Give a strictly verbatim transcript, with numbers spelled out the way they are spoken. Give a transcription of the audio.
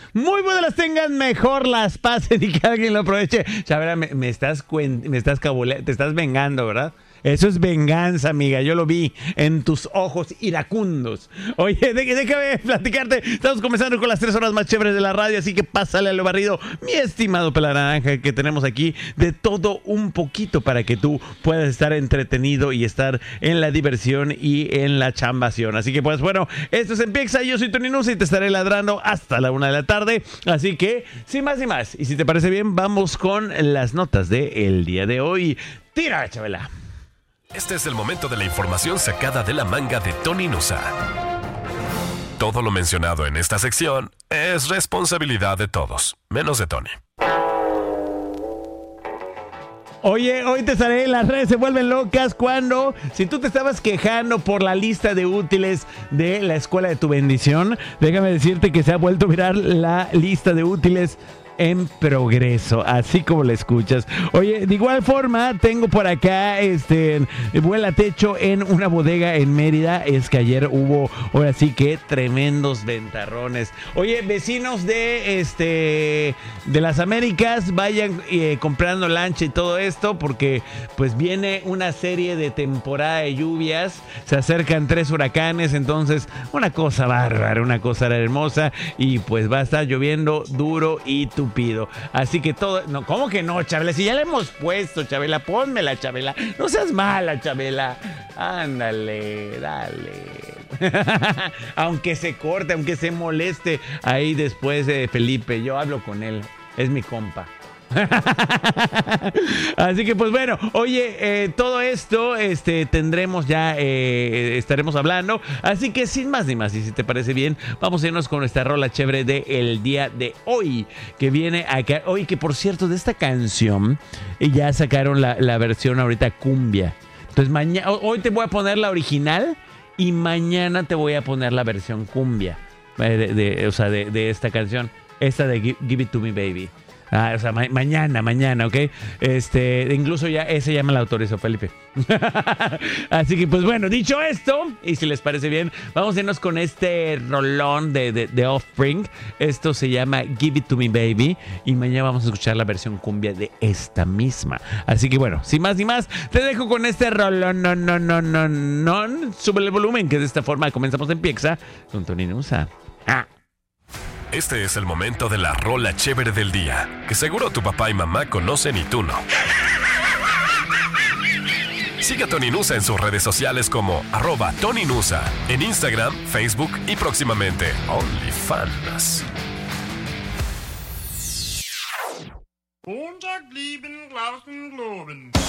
muy buenas las tengan, mejor las pasen y que alguien lo aproveche. Chabela, me, me estás cuen- me estás cabule- te estás vengando, ¿verdad? Eso es venganza, amiga. Yo lo vi en tus ojos iracundos. Oye, dé- déjame platicarte. Estamos comenzando con las tres horas más chéveres de la radio, así que pásale a lo barrido, mi estimado Pelaranja, que tenemos aquí de todo un poquito para que tú puedas estar entretenido y estar en la diversión y en la chambación. Así que, pues, bueno, esto es Empieza. Yo soy Tony Nusa y te estaré ladrando hasta la una de la tarde. Así que, sin más ni más, y si te parece bien, vamos con las notas del día de hoy. Tira, Chabela. Este es el momento de la información sacada de la manga de Tony Nusa. Todo lo mencionado en esta sección es responsabilidad de todos, menos de Tony. Oye, hoy te estaré, las redes se vuelven locas cuando, si tú te estabas quejando por la lista de útiles de la escuela de tu bendición, déjame decirte que se ha vuelto a mirar la lista de útiles en progreso, así como la escuchas. Oye, de igual forma, tengo por acá este vuela techo en una bodega en Mérida. Es que ayer hubo, ahora sí que tremendos ventarrones. Oye, vecinos de este de las Américas, vayan eh, comprando lancha y todo esto, porque pues viene una serie de temporada de lluvias. Se acercan tres huracanes, entonces una cosa bárbara, una cosa hermosa, y pues va a estar lloviendo duro y tu pido. Así que todo... No, ¿cómo que no, Chabela? Si ya la hemos puesto, Chabela. Pónmela, Chabela. No seas mala, Chabela. Ándale, dale. Aunque se corte, aunque se moleste ahí después de Felipe. Yo hablo con él. Es mi compa. Así que pues bueno, oye, eh, todo esto este, tendremos ya, eh, estaremos hablando. Así que sin más ni más, y si te parece bien, vamos a irnos con nuestra rola chévere del día de hoy, que viene acá. Hoy, que por cierto, de esta canción eh, ya sacaron la, la versión ahorita cumbia. Entonces mañana, hoy te voy a poner la original y mañana te voy a poner la versión cumbia, eh, de, de, o sea, de, de esta canción, esta de Give, Give It To Me Baby. Ah, o sea, ma- mañana, mañana, ¿ok? Este, incluso ya ese ya me la autorizó Felipe. Así que, pues bueno, dicho esto, y si les parece bien, vamos a irnos con este rolón de, de, de Offspring. Esto se llama Give It To Me Baby, y mañana vamos a escuchar la versión cumbia de esta misma. Así que bueno, sin más ni más, te dejo con este rolón. No, no, no, no, no. Sube el volumen, que de esta forma comenzamos en Pixa con Tony Nusa. Ah. Este es el momento de la rola chévere del día, que seguro tu papá y mamá conocen y tú no. Sigue a Tony Nusa en sus redes sociales como arroba Tony Nusa, en Instagram, Facebook y próximamente OnlyFans. Montag blieben Glauben globen.